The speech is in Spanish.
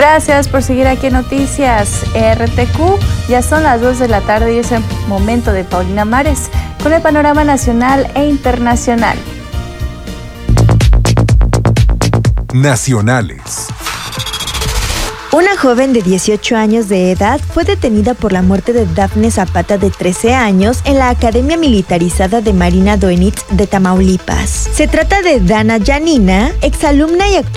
Gracias por seguir aquí en Noticias RTQ. Ya son las 2 de la tarde y es el momento de Paulina Mares con el panorama nacional e internacional. Nacionales. Una joven de 18 años de edad fue detenida por la muerte de Dafne Zapata, de 13 años, en la Academia Militarizada de Marina Doenitz de Tamaulipas. Se trata de Dana Janina, exalumna y